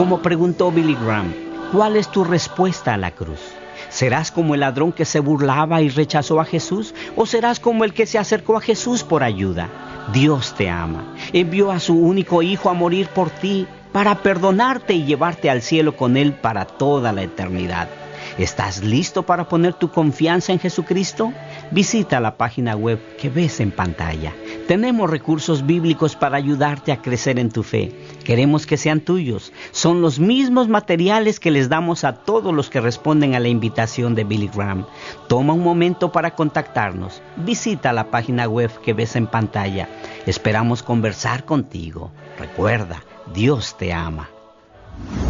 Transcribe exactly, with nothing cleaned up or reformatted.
Como preguntó Billy Graham, ¿cuál es tu respuesta a la cruz? ¿Serás como el ladrón que se burlaba y rechazó a Jesús? ¿O serás como el que se acercó a Jesús por ayuda? Dios te ama. Envió a su único Hijo a morir por ti, para perdonarte y llevarte al cielo con Él para toda la eternidad. ¿Estás listo para poner tu confianza en Jesucristo? Visita la página web que ves en pantalla. Tenemos recursos bíblicos para ayudarte a crecer en tu fe. Queremos que sean tuyos. Son los mismos materiales que les damos a todos los que responden a la invitación de Billy Graham. Toma un momento para contactarnos. Visita la página web que ves en pantalla. Esperamos conversar contigo. Recuerda, Dios te ama.